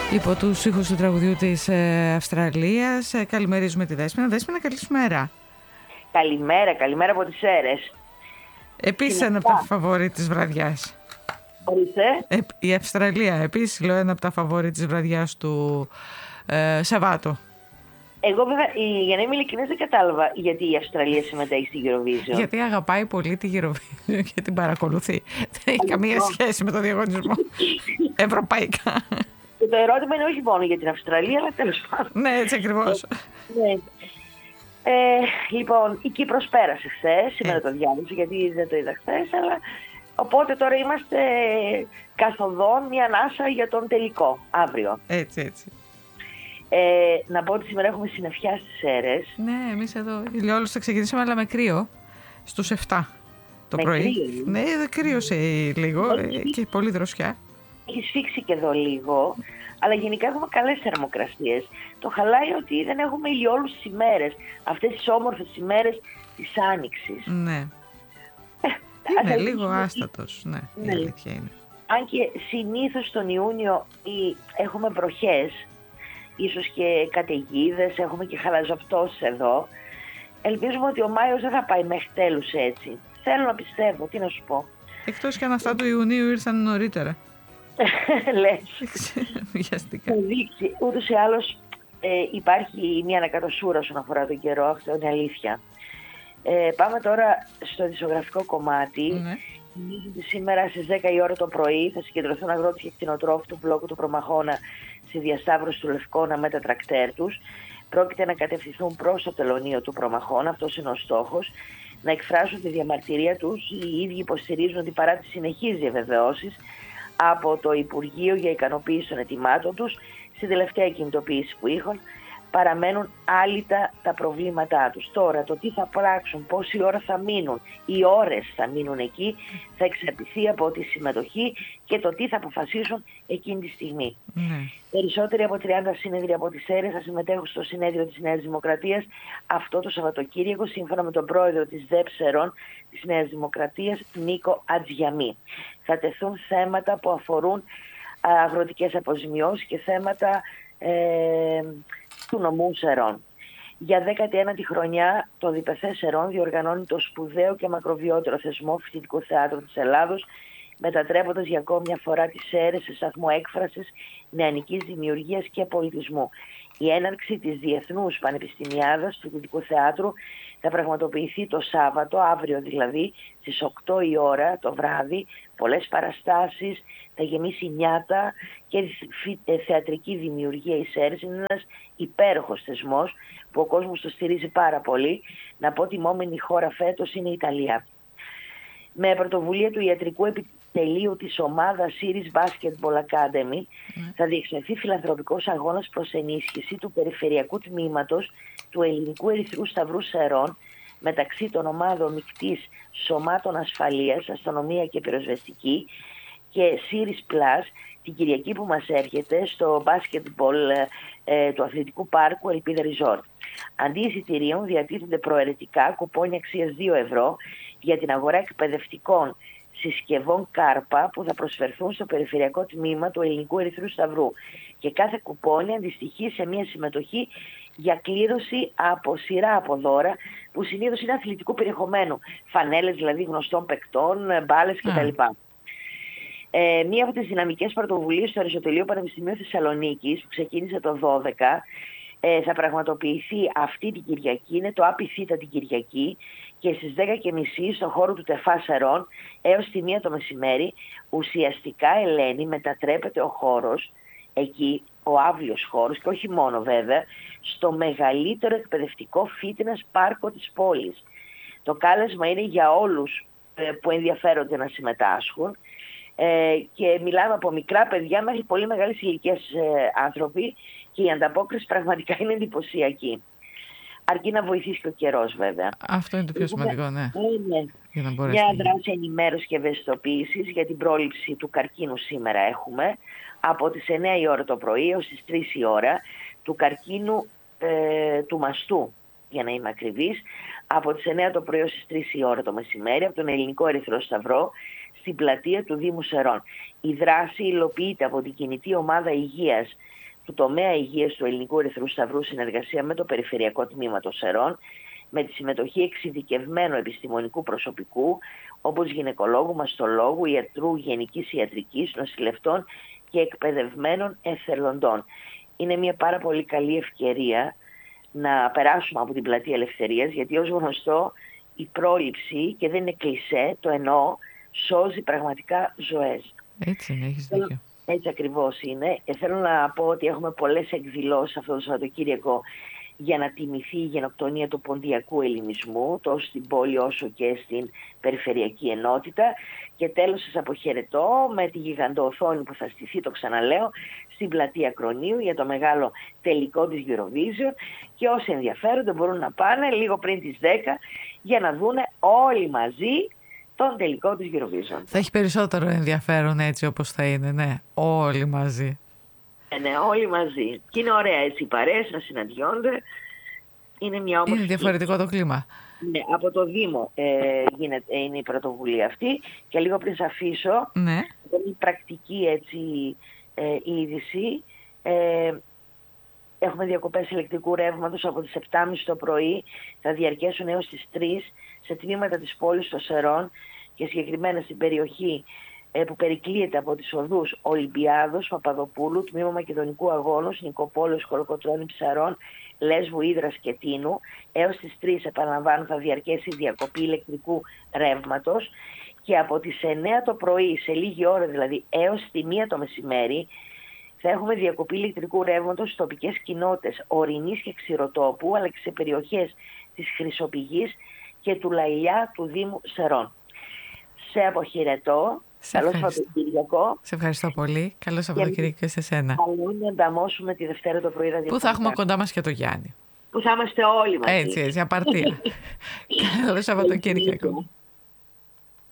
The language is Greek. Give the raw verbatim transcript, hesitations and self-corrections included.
Υπό τους ήχους του τραγουδιού της ε, Αυστραλίας. Ε, καλημερίζουμε τη Δέσποινα. Δέσποινα, καλησπέρα. Καλημέρα, καλημέρα από τις Σέρρες. Επίσης ένα από τα φαβόρι της βραδιάς. Ορίστε. Ε, η Αυστραλία, επίσης, λέω, ένα από τα φαβόρι της βραδιάς του ε, Σαββάτου. Εγώ βέβαια, για να είμαι ειλικρινής, δεν κατάλαβα γιατί η Αυστραλία συμμετέχει στη Eurovision. Γιατί αγαπάει πολύ τη Eurovision και την παρακολουθεί. Δεν έχει καμία σχέση με το διαγωνισμό ευρωπαϊκά. Και το ερώτημα είναι όχι μόνο για την Αυστραλία, αλλά τέλος πάντων. Ναι, έτσι ακριβώς. Ναι. Ε, λοιπόν, η Κύπρος πέρασε χθες, σήμερα το διάβασα γιατί δεν το είδα χθες, αλλά οπότε τώρα είμαστε καθοδόν μια ανάσα για τον τελικό, αύριο. Έτσι, έτσι. Ε, να πω ότι σήμερα έχουμε συννεφιά στις Σέρρες. Ναι, εμείς εδώ ηλιόλους θα ξεκινήσουμε, αλλά με κρύο, στους εφτά το με πρωί. Κρύο. Ναι, κρύωσε λίγο ε, και πολύ δροσιά. Έχει σφίξει και εδώ λίγο, αλλά γενικά έχουμε καλές θερμοκρασίες. Το χαλάει ότι δεν έχουμε ηλιόλους τις ημέρες, αυτές τις όμορφες ημέρες της Άνοιξης. Ναι. Ε, είναι λίγο άστατος, ναι, ναι, η αλήθεια είναι. Αν και συνήθως τον Ιούνιο έχουμε βροχές, ίσως και καταιγίδες, έχουμε και χαλαζοπτώσεις εδώ. Ελπίζουμε ότι ο Μάιος δεν θα πάει μέχρι τέλους έτσι. Θέλω να πιστεύω, τι να σου πω. Εκτός και αν αυτά του Ιουνίου ήρθαν νωρίτερα. Λες. Βιαστικά. Δείξει. Ούτως ή άλλως ε, υπάρχει μια ανακατοσούρα όσον αφορά τον καιρό, αυτό είναι αλήθεια. Ε, πάμε τώρα στο ειδησιογραφικό κομμάτι. Ναι. Σήμερα στις δέκα η ώρα το πρωί θα συγκεντρωθούν αγρότες και κτηνοτρόφοι του μπλόκου του Προμαχώνα στη διασταύρωση του Λευκώνα με τα τρακτέρ τους. Πρόκειται να κατευθυνθούν προς το τελωνείο του Προμαχώνα, αυτός είναι ο στόχος, να εκφράσουν τη διαμαρτυρία τους. Οι ίδιοι υποστηρίζουν ότι παρά τις συνεχείς διαβεβαιώσεις από το Υπουργείο για ικανοποίηση των αιτημάτων τους, στην τελευταία κινητοποίηση που είχαν, παραμένουν άλυτα τα προβλήματά τους. Τώρα το τι θα πράξουν, πόση ώρα θα μείνουν, οι ώρες θα μείνουν εκεί, θα εξαρτηθεί από τη συμμετοχή και το τι θα αποφασίσουν εκείνη τη στιγμή. Ναι. Περισσότεροι από τριάντα συνέδρια από τις Σέρρες θα συμμετέχουν στο συνέδριο της Νέας Δημοκρατίας αυτό το Σαββατοκύριακο, σύμφωνα με τον πρόεδρο της ΔΕΠ Σερών της Νέας Δημοκρατίας, Νίκο Ατζιαμί. Θα τεθούν θέματα που αφορούν αγροτικές αποζημιώσεις και θέματα ε, του νομού Σερών. Για δέκατη ένατη χρονιά το ΔΠΘ Σερών διοργανώνει το σπουδαίο και μακροβιότερο θεσμό φοιτητικού θεάτρου της Ελλάδος, μετατρέποντας για ακόμη μια φορά τις Σέρρες σε σταθμό έκφρασης νεανικής δημιουργίας και πολιτισμού. Η έναρξη της Διεθνούς Πανεπιστημιάδας του Φοιτητικού Θεάτρου θα πραγματοποιηθεί το Σάββατο, αύριο δηλαδή, στις οκτώ η ώρα το βράδυ, πολλές παραστάσεις, θα γεμίσει νιάτα και θεατρική δημιουργία η Σέρρες. Είναι ένας υπέροχος θεσμός που ο κόσμος το στηρίζει πάρα πολύ. Να πω τιμόμενη χώρα φέτος είναι η Ιταλία. Με πρωτοβουλία του ιατρικού επιτελείου της ομάδας Series Basketball Academy mm. θα διεξαχθεί φιλανθρωπικός αγώνας προς ενίσχυση του περιφερειακού τμήματος του Ελληνικού Ερυθρού Σταυρού Σερών μεταξύ των ομάδων μεικτής σωμάτων ασφαλείας, αστυνομία και πυροσβεστική και Series Plus την Κυριακή που μας έρχεται στο basketball ε, του αθλητικού πάρκου Ελπίδα Resort. Αντί εισιτηρίων διατίθενται προαιρετικά κουπόνια αξίας δύο ευρώ για την αγορά εκπαιδευτικών συσκευών κάρπα που θα προσφερθούν στο περιφερειακό τμήμα του Ελληνικού Ερυθρού Σταυρού και κάθε κουπόνι αντιστοιχεί σε μια συμμετοχή για κλήρωση από σειρά από δώρα που συνήθως είναι αθλητικού περιεχομένου, φανέλες δηλαδή γνωστών παικτών, μπάλες κτλ. Mm. Ε, μία από τις δυναμικές πρωτοβουλίες του Αριστοτελείου Πανεπιστημίου Θεσσαλονίκης που ξεκίνησε το δώδεκα ε, θα πραγματοποιηθεί αυτή την Κυριακή, είναι το ΑΠΙΘΙΤΑ την Κυριακή και στις δέκα και μισή στον χώρο του ΤΕΦΑ Σερών έως τη μία το μεσημέρι ουσιαστικά, Ελένη, μετατρέπεται ο χώρος εκεί, ο άβλιος χώρος και όχι μόνο βέβαια, στο μεγαλύτερο εκπαιδευτικό fitness πάρκο της πόλης. Το κάλεσμα είναι για όλους ε, που ενδιαφέρονται να συμμετάσχουν ε, και μιλάμε από μικρά παιδιά μέχρι πολύ μεγάλες ηλικίες ε, άνθρωποι και η ανταπόκριση πραγματικά είναι εντυπωσιακή. Αρκεί να βοηθήσει και ο καιρός βέβαια. Αυτό είναι το πιο σημαντικό, ναι. Είναι για να μια δράση ενημέρωση και ευαισθητοποίησης για την πρόληψη του καρκίνου σήμερα έχουμε από τις εννέα η ώρα το πρωί έως τις τρεις η ώρα, του καρκίνου ε, του μαστού, για να είμαι ακριβής, από τις εννέα το πρωί έως τις τρεις η ώρα το μεσημέρι, από τον Ελληνικό Ερυθρό Σταυρό, στην πλατεία του Δήμου Σερών. Η δράση υλοποιείται από την κινητή ομάδα υγείας του τομέα υγείας του Ελληνικού Ερυθρού Σταυρού, συνεργασία με το Περιφερειακό Τμήμα των Σερών, με τη συμμετοχή εξειδικευμένου επιστημονικού προσωπικού, όπως γυναικολόγου, μαστολόγου, ιατρού γενικής ιατρικής, νοσηλευτών και εκπαιδευμένων εθελοντών. Είναι μια πάρα πολύ καλή ευκαιρία να περάσουμε από την Πλατεία Ελευθερίας, γιατί ως γνωστό η πρόληψη, και δεν είναι κλισέ, το εννοώ, σώζει πραγματικά ζωές. Έτσι είναι, έχεις δίκιο. Έτσι ακριβώς είναι. Και θέλω να πω ότι έχουμε πολλές εκδηλώσεις αυτό το Σαββατοκύριακο για να τιμηθεί η γενοκτονία του ποντιακού ελληνισμού, τόσο στην πόλη όσο και στην περιφερειακή ενότητα. Και τέλος σας αποχαιρετώ με τη γιγαντοοθόνη που θα στηθεί, το ξαναλέω, στην πλατεία Κρονίου για το μεγάλο τελικό της Eurovision, και όσοι ενδιαφέρονται μπορούν να πάνε λίγο πριν τις δέκα για να δούνε όλοι μαζί τον τελικό της Eurovision. Θα έχει περισσότερο ενδιαφέρον έτσι όπως θα είναι, ναι, όλοι μαζί. Ε, ναι, όλοι μαζί. Και είναι ωραία έτσι οι παρέες να συναντιόνται. Είναι μια όμορφη... Είναι διαφορετικό το κλίμα. Ναι, από το Δήμο ε, γίνεται, είναι η πρωτοβουλία αυτή, και λίγο πριν σας αφήσω, ναι, είναι πρακτική έτσι ε, είδηση. Ε, έχουμε διακοπές ηλεκτρικού ρεύματος από τις επτά και μισή το πρωί, θα διαρκέσουν έως τις τρεις σε τμήματα της πόλης των Σερών και συγκεκριμένα στην περιοχή ε, που περικλείεται από τις οδούς Ολυμπιάδος, Παπαδοπούλου, Τμήμα Μακεδονικού Αγώνος, Νικοπόλεως, Κολοκοτρώνη, Ψαρών, Λέσβου, Ύδρας και Τίνου. Έως τις τρεις, επαναλαμβάνω, θα διαρκέσει η διακοπή ηλεκτρικού ρεύματος, και από τις εννέα το πρωί, σε λίγη ώρα δηλαδή, έως τη μία το μεσημέρι, θα έχουμε διακοπή ηλεκτρικού ρεύματος στις τοπικές κοινότητες Ορεινής και Ξηροτόπου, αλλά και σε περιοχές της Χρυσοπηγής και του Λαϊλιά του Δήμου Σερών. Σε αποχαιρετώ. Καλό Σαββατοκύριακο. Σε ευχαριστώ πολύ. Καλό Σαββατοκύριακο και σε σένα. Καλό να ανταμώσουμε τη Δευτέρα το πρωί ραδιοφωνικά. Πού θα έχουμε κοντά μας και το Γιάννη. Που θα είμαστε όλοι μαζί. Έτσι, έτσι, απαρτία. Καλό Σαββατοκύριακο.